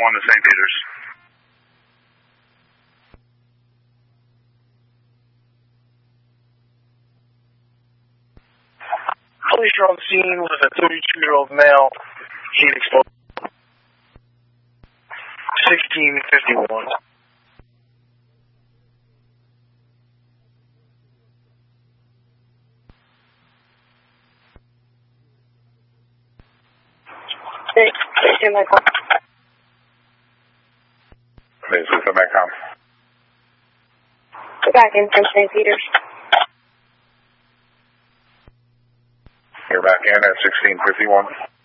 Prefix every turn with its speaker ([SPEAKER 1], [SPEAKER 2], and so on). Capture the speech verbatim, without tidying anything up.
[SPEAKER 1] one to Saint Peters.
[SPEAKER 2] Police are on scene with a thirty-two-year-old male. Heat exploded. sixteen fifty-one.
[SPEAKER 3] Hey, hey, my call.
[SPEAKER 1] Please, who's the Metcom?
[SPEAKER 3] Back in from Saint Peters.
[SPEAKER 1] You're back in at sixteen fifty-one.